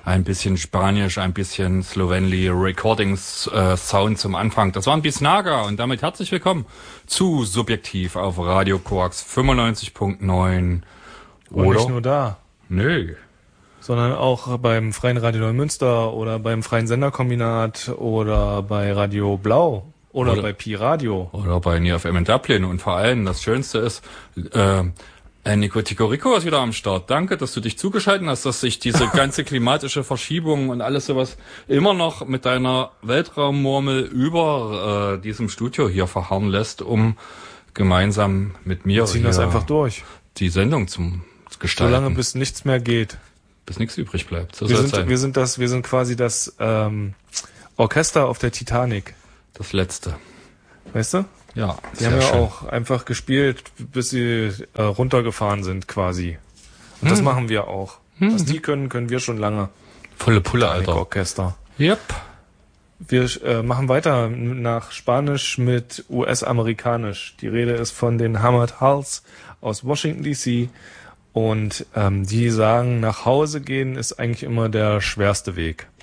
ein bisschen Spanisch, ein bisschen Slovenly Recordings Sound zum Anfang. Das war ein Bisnaga und damit herzlich willkommen zu Subjektiv auf Radio Koax 95.9. Und nicht nur da. Nö. Sondern auch beim Freien Radio Neumünster oder beim Freien Senderkombinat oder bei Radio Blau oder bei Pi Radio. Oder bei NeoFM in Dublin. Und vor allem, das Schönste ist, Nico Ticorico ist wieder am Start. Danke, dass du dich zugeschaltet hast, dass sich diese ganze klimatische Verschiebung und alles sowas immer noch mit deiner Weltraummurmel über diesem Studio hier verharren lässt, um gemeinsam mit mir ziehen das einfach durch. Die Sendung zu gestalten. Solange bis nichts mehr geht. Bis nichts übrig bleibt. So wir sind quasi das Orchester auf der Titanic. Das letzte. Weißt du? Ja. Die haben ja auch einfach gespielt, bis sie runtergefahren sind quasi. Und das machen wir auch. Was die können wir schon lange. Volle Pulle, Alter. Orchester. Yep. Wir machen weiter nach Spanisch mit US-Amerikanisch. Die Rede ist von den Hammered Hulls aus Washington D.C. Und die sagen, nach Hause gehen ist eigentlich immer der schwerste Weg.